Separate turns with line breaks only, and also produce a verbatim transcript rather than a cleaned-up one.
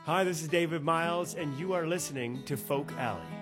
Hi, this is David Miles, and you are listening to Folk Alley.